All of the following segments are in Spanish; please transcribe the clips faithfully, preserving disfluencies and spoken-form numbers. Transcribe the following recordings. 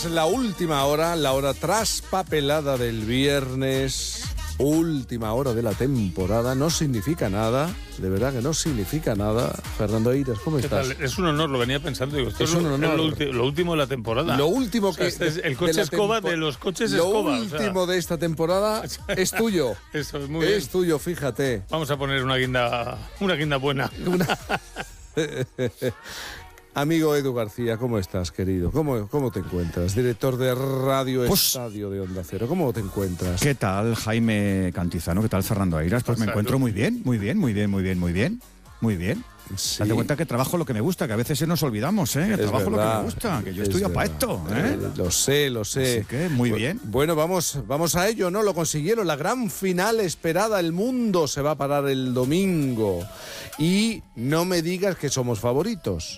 Es la última hora, la hora traspapelada del viernes, última hora de la temporada. No significa nada, de verdad que no significa nada. Fernando Eiras, ¿cómo estás? Tal? Es un honor, lo venía pensando. Digo, esto es, es un honor. Es lo, lo último de la temporada. Lo último que... O sea, este es el coche escoba de los coches lo escoba. Lo último o sea. de esta temporada es tuyo. Eso es muy Es bien. tuyo, fíjate. Vamos a poner una guinda, una guinda buena. Una... Amigo Edu García, ¿cómo estás, querido? ¿Cómo, cómo te encuentras? Director de Radio pues, Estadio de Onda Cero. ¿Cómo te encuentras? ¿Qué tal, Jaime Cantizano? ¿Qué tal, Fernando Eiras? Pues me encuentro muy bien, muy bien, muy bien, muy bien, muy bien, muy bien. Sí. Date cuenta que trabajo lo que me gusta, que a veces nos olvidamos, ¿eh? Que trabajo verdad, lo que me gusta, que yo estudio para esto, ¿eh? eh, Lo sé, lo sé. Así que, muy bien. Bueno, vamos, vamos a ello, ¿no? Lo consiguieron, la gran final esperada, el mundo se va a parar el domingo. Y no me digas que somos favoritos.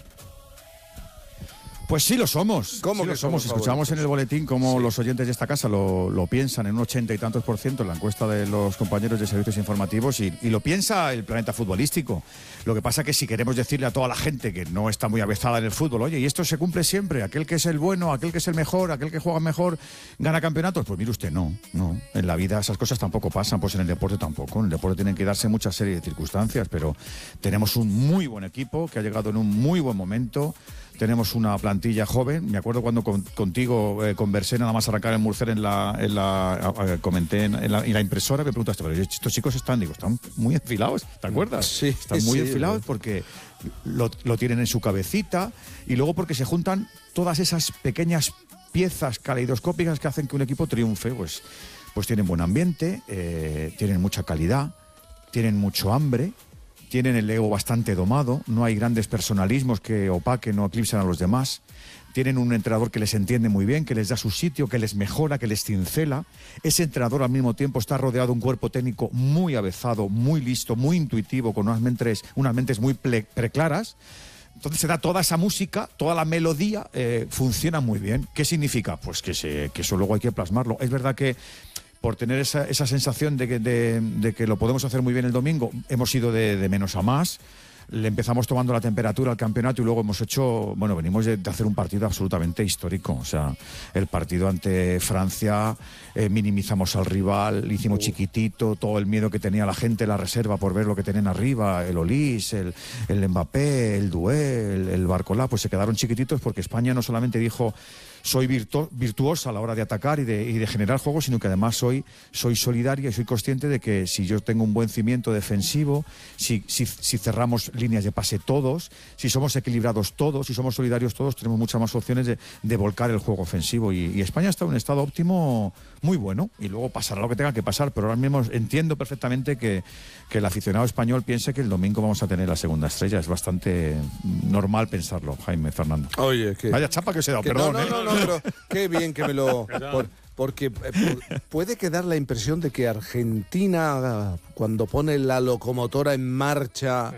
Pues sí lo somos. ¿Cómo sí que lo somos? somos Escuchamos en el boletín cómo sí. los oyentes de esta casa lo, lo piensan en un ochenta y tantos por ciento en la encuesta de los compañeros de servicios informativos y, y lo piensa el planeta futbolístico. Lo que pasa que si queremos decirle a toda la gente que no está muy avezada en el fútbol, oye, y esto se cumple siempre, aquel que es el bueno, aquel que es el mejor, aquel que juega mejor, gana campeonatos, pues mire usted, no, no. En la vida esas cosas tampoco pasan, pues en el deporte tampoco. En el deporte tienen que darse mucha serie de circunstancias, pero tenemos un muy buen equipo que ha llegado en un muy buen momento. Tenemos una plantilla joven. Me acuerdo cuando con, contigo eh, conversé nada más arrancar en Murcer en la, en la eh, comenté en, en, la, en la impresora, me preguntaste, pero estos chicos están, digo, están muy enfilados, ¿te acuerdas? Sí, están muy sí, enfilados sí. porque lo, lo tienen en su cabecita y luego porque se juntan todas esas pequeñas piezas caleidoscópicas que hacen que un equipo triunfe. Pues, pues tienen buen ambiente, eh, tienen mucha calidad, tienen mucho hambre. Tienen el ego bastante domado, no hay grandes personalismos que opaquen o eclipsen a los demás. Tienen un entrenador que les entiende muy bien, que les da su sitio, que les mejora, que les cincela. Ese entrenador al mismo tiempo está rodeado de un cuerpo técnico muy avezado, muy listo, muy intuitivo, con unas mentes, unas mentes muy ple- preclaras. Entonces se da toda esa música, toda la melodía, eh, funciona muy bien. ¿Qué significa? Pues que, se, que eso luego hay que plasmarlo. Es verdad que por tener esa, esa sensación de que, de, de que lo podemos hacer muy bien el domingo, hemos ido de, de menos a más. Le empezamos tomando la temperatura al campeonato y luego hemos hecho, bueno, venimos de, de hacer un partido absolutamente histórico. O sea, el partido ante Francia, eh, minimizamos al rival, hicimos chiquitito, todo el miedo que tenía la gente, la reserva por ver lo que tenían arriba, el Olís, el, el Mbappé, el Doué, el, el Barcolá, pues se quedaron chiquititos porque España no solamente dijo soy virtu- virtuosa a la hora de atacar y de, y de generar juego, sino que además soy, soy solidaria y soy consciente de que si yo tengo un buen cimiento defensivo, si, si, si cerramos líneas de pase todos, si somos equilibrados todos, si somos solidarios todos, tenemos muchas más opciones de, de volcar el juego ofensivo. Y, y España está en un estado óptimo muy bueno y luego pasará lo que tenga que pasar, pero ahora mismo entiendo perfectamente que, que el aficionado español piense que el domingo vamos a tener la segunda estrella. Es bastante normal pensarlo, Jaime, Fernando. Oye, que... Vaya chapa que se da, que perdón. No, no, ¿eh? no, no, pero qué bien que me lo... Por, porque eh, puede quedar la impresión de que Argentina, cuando pone la locomotora en marcha...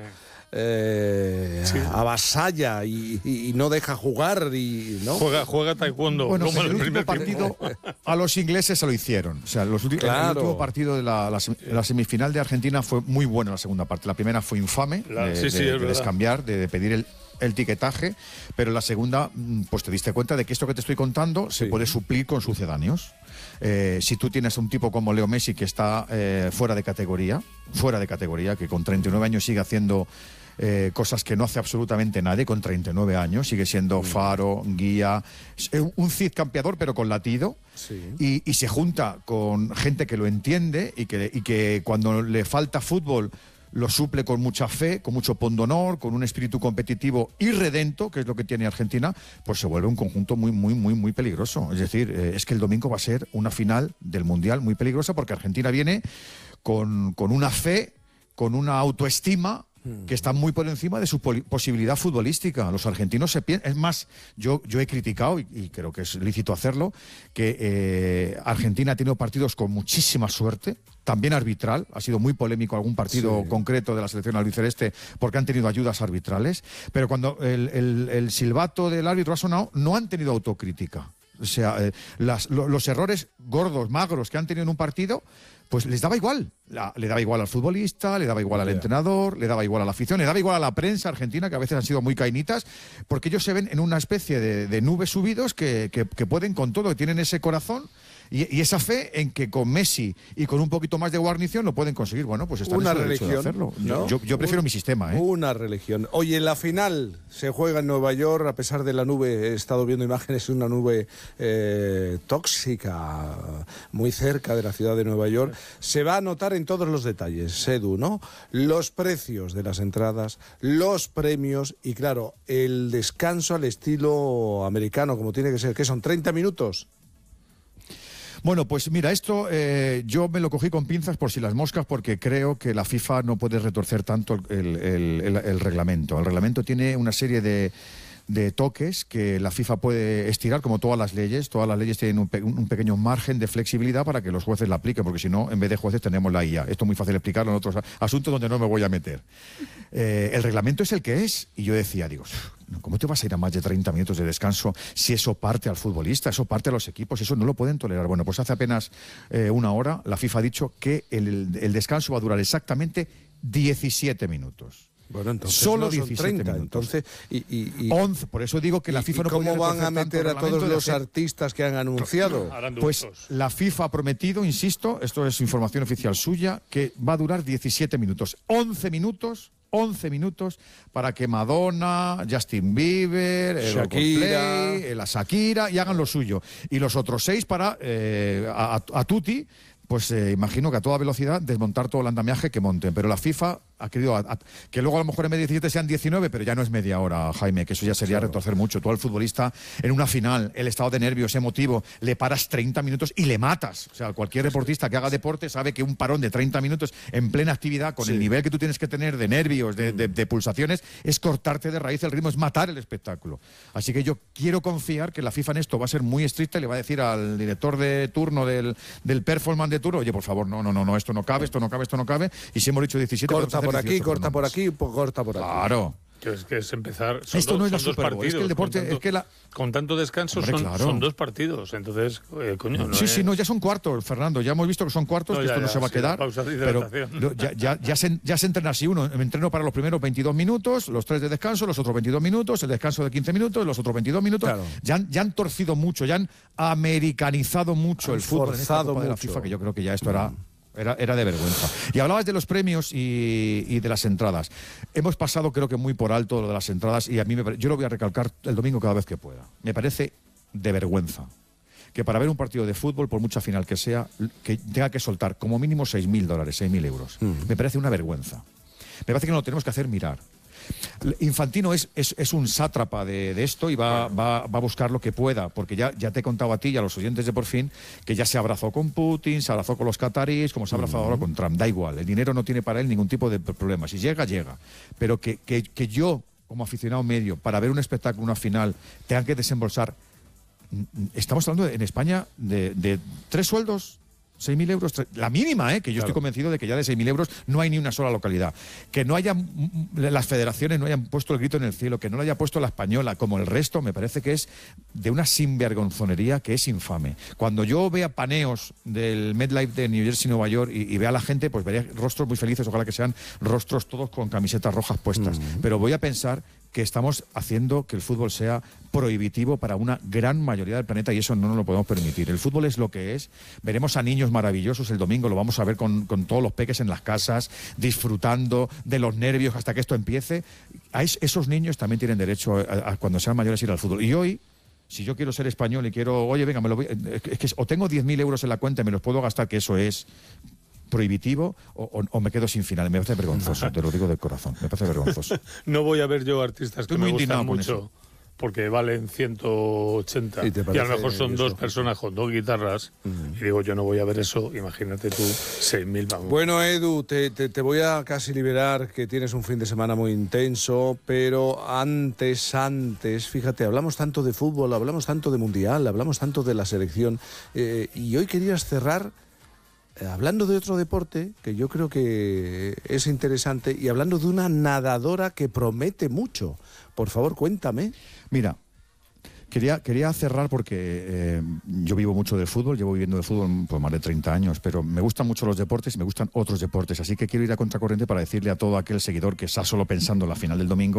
Eh, sí. avasalla y, y, y no deja jugar y ¿no? juega juega taekwondo. Bueno, como el, el último partido a los ingleses se lo hicieron. O sea, los últimos, claro. El último partido de la, la, la semifinal de Argentina fue muy bueno la segunda parte. La primera fue infame, la, de, sí, sí, de, de descambiar, de, de pedir el el tiquetaje, pero la segunda, pues te diste cuenta de que esto que te estoy contando sí. se puede suplir con sucedáneos. Eh, si tú tienes un tipo como Leo Messi que está eh, fuera de categoría, fuera de categoría, que con treinta y nueve años sigue haciendo eh, cosas que no hace absolutamente nadie, con treinta y nueve años, sigue siendo faro, guía, un Cid campeador pero con latido, sí. y, y se junta con gente que lo entiende y que, y que cuando le falta fútbol lo suple con mucha fe, con mucho pundonor, con un espíritu competitivo irredento, que es lo que tiene Argentina, pues se vuelve un conjunto muy, muy, muy, muy peligroso. Es decir, eh, es que el domingo va a ser una final del Mundial muy peligrosa porque Argentina viene con, con una fe, con una autoestima que está muy por encima de su posibilidad futbolística. Los argentinos se piensan... Es más, yo, yo he criticado, y, y creo que es lícito hacerlo, que eh, Argentina ha tenido partidos con muchísima suerte, también arbitral. Ha sido muy polémico algún partido sí. concreto de la selección albiceleste porque han tenido ayudas arbitrales. Pero cuando el, el, el silbato del árbitro ha sonado, no han tenido autocrítica. O sea, eh, las, lo, los errores gordos, magros que han tenido en un partido, pues les daba igual. La, le daba igual al futbolista, le daba igual al entrenador, le daba igual a la afición, le daba igual a la prensa argentina, que a veces han sido muy cainitas, porque ellos se ven en una especie de, de nubes subidos que, que, que pueden con todo, que tienen ese corazón y, y esa fe en que con Messi y con un poquito más de guarnición lo pueden conseguir. Bueno, pues están una en su religión, derecho de hacerlo. ¿no? Yo, yo prefiero un, mi sistema, ¿eh? Una religión. Oye, la final se juega en Nueva York, a pesar de la nube, he estado viendo imágenes, una nube eh, tóxica, muy cerca de la ciudad de Nueva York. Se va a notar en todos los detalles, Edu, ¿no? Los precios de las entradas, los premios y, claro, el descanso al estilo americano, como tiene que ser, que son treinta minutos. Bueno, pues mira, esto eh, yo me lo cogí con pinzas por si las moscas, porque creo que la FIFA no puede retorcer tanto el, el, el, el reglamento. El reglamento tiene una serie de, de toques que la FIFA puede estirar, como todas las leyes. Todas las leyes tienen un, pe un pequeño margen de flexibilidad para que los jueces la apliquen, porque si no, en vez de jueces tenemos la I A. Esto es muy fácil explicarlo en otros asuntos donde no me voy a meter. Eh, el reglamento es el que es, y yo decía, digo, ¿cómo te vas a ir a más de treinta minutos de descanso si eso parte al futbolista, eso parte a los equipos? Eso no lo pueden tolerar. Bueno, pues hace apenas eh, una hora la FIFA ha dicho que el, el descanso va a durar exactamente diecisiete minutos. Bueno, entonces solo no son diecisiete treinta, minutos. Entonces, y, y, y, once, por eso digo que la FIFA no ¿cómo van a meter meter a todos los artistas que han anunciado? Pues la FIFA ha prometido, insisto, esto es información oficial suya, que va a durar diecisiete minutos. once minutos, once minutos para que Madonna, Justin Bieber, el Shakira, Coldplay, la Shakira y hagan lo suyo. Y los otros seis para eh, a, a Tutti, pues eh, imagino que a toda velocidad desmontar todo el andamiaje que monten. Pero la FIFA ha querido a, a, que luego a lo mejor en vez de diecisiete sean diecinueve, pero ya no es media hora, Jaime, que eso ya sería claro. retorcer mucho. Tú al futbolista en una final, el estado de nervios, emotivo, le paras treinta minutos y le matas. O sea, cualquier deportista que haga deporte sabe que un parón de treinta minutos en plena actividad, con sí. el nivel que tú tienes que tener de nervios, de, de, de pulsaciones, es cortarte de raíz el ritmo, es matar el espectáculo. Así que yo quiero confiar que la FIFA en esto va a ser muy estricta y le va a decir al director de turno del, del performance de turno, oye, por favor, no, no, no, no, esto no cabe, esto no cabe, esto no cabe. Y si hemos dicho diecisiete... Corta por aquí, corta por aquí, corta por aquí. Claro. Que es, que es empezar. Son Esto dos, no es la son Super Bowl, es que el deporte. Tanto, es que la... con tanto descanso Hombre, son, claro. son dos partidos. Entonces, eh, coño. No sí, es... sí, no, ya son cuartos, Fernando. Ya hemos visto que son cuartos, no, que ya, esto ya, no se va sí, a quedar. Pausa de pero ya, ya, ya, se, ya se entrena así uno. Me entreno para los primeros veintidós minutos, los tres de descanso, los otros veintidós minutos, el descanso de quince minutos, los otros veintidós minutos. Claro. Ya, han, ya han torcido mucho, ya han americanizado mucho han el fútbol en esta Copa de la FIFA, que yo creo que ya esto era. Era, era de vergüenza. Y hablabas de los premios y, y de las entradas. Hemos pasado, creo que muy por alto lo de las entradas, y a mí me, yo lo voy a recalcar el domingo cada vez que pueda. Me parece de vergüenza que para ver un partido de fútbol, por mucha final que sea, que tenga que soltar como mínimo seis mil dólares, seis mil euros. Mm. Me parece una vergüenza. Me parece que nos lo tenemos que hacer mirar. Infantino es, es, es un sátrapa de, de esto y va, va, va a buscar lo que pueda, porque ya, ya te he contado a ti y a los oyentes de Por Fin que ya se abrazó con Putin, se abrazó con los cataríes, como se ha abrazado uh-huh. ahora con Trump. Da igual, el dinero no tiene para él ningún tipo de problema. Si llega, llega. Pero que, que, que yo, como aficionado medio, para ver un espectáculo, una final, tenga que desembolsar. Estamos hablando de, en España de, de tres sueldos. seis mil euros, la mínima, ¿eh? que yo claro. estoy convencido de que ya de seis mil euros no hay ni una sola localidad. Que no hayan, las federaciones no hayan puesto el grito en el cielo, que no lo haya puesto la española como el resto, me parece que es de una sinvergonzonería que es infame. Cuando yo vea paneos del MetLife de New Jersey, Nueva York, y, y vea a la gente, pues vería rostros muy felices, ojalá que sean rostros todos con camisetas rojas puestas. Mm-hmm. Pero voy a pensar que estamos haciendo que el fútbol sea prohibitivo para una gran mayoría del planeta y eso no nos lo podemos permitir. El fútbol es lo que es. Veremos a niños maravillosos el domingo, lo vamos a ver con, con todos los peques en las casas, disfrutando de los nervios hasta que esto empiece. A es, esos niños también tienen derecho a, a cuando sean mayores a ir al fútbol. Y hoy, si yo quiero ser español y quiero, oye, venga, me lo voy, es que o tengo diez mil euros en la cuenta y me los puedo gastar, que eso es prohibitivo, o, o, o me quedo sin final. Me parece vergonzoso, te lo digo del corazón, me parece vergonzoso. No voy a ver yo artistas que Estoy me gustan mucho, porque valen ciento ochenta y, y a lo mejor son dos personas con dos guitarras, mm. y digo, yo no voy a ver eso, imagínate tú, seis mil, vamos. Bueno, Edu, te, te, te voy a casi liberar, que tienes un fin de semana muy intenso, pero antes, antes, fíjate, hablamos tanto de fútbol, hablamos tanto de mundial, hablamos tanto de la selección, eh, y hoy querías cerrar hablando de otro deporte que yo creo que es interesante y hablando de una nadadora que promete mucho. Por favor, cuéntame. Mira, Quería, quería cerrar porque eh, yo vivo mucho del fútbol, llevo viviendo de fútbol por más de treinta años, pero me gustan mucho los deportes y me gustan otros deportes, así que quiero ir a contracorriente para decirle a todo aquel seguidor que está solo pensando en la final del domingo